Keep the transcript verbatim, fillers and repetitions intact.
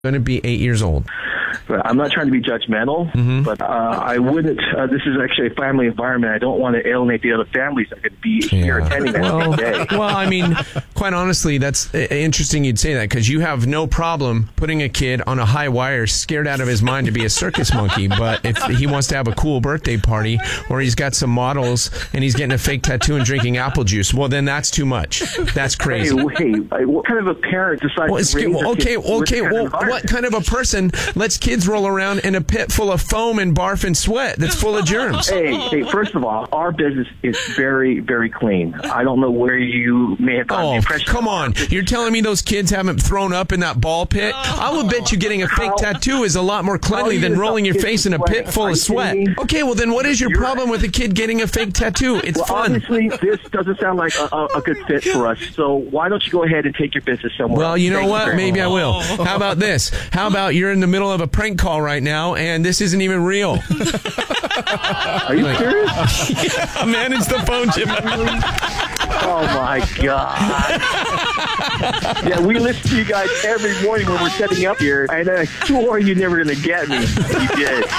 going to be eight years old. I'm not trying to be judgmental, mm-hmm. but uh, I wouldn't. Uh, this is actually a family environment. I don't want to alienate the other families that could be yeah. here attending that well, day. Well, I mean, quite honestly, that's interesting you'd say that, because you have no problem putting a kid on a high wire, scared out of his mind to be a circus monkey. But if he wants to have a cool birthday party, or he's got some models and he's getting a fake tattoo and drinking apple juice, well, then that's too much. That's crazy. Hey, hey what kind of a parent decides well, to raise well, okay, kid okay. Well, what kind of a person lets kids roll around in a pit full of foam and barf and sweat that's full of germs? Hey, hey, first of all, our business is very, very clean. I don't know where you may have gotten oh, the impression. Come on. You're telling me those kids haven't thrown up in that ball pit? I will bet you getting a fake How, tattoo is a lot more cleanly than rolling your face in a pit full of sweat. Okay, well then what is your You're problem right. with a kid getting a fake tattoo? It's well, fun. Obviously, this doesn't sound like a, a, a good fit for us, so why don't you go ahead and take your business somewhere? Well, you know Thank what? You Maybe I will. How about this? How about you're in the middle of a prank call right now, and this isn't even real? Are you serious? Yeah, manage the phone, Jim. Oh, my God. Yeah, we listen to you guys every morning when we're setting up here, and I swore you're never going to get me. You did.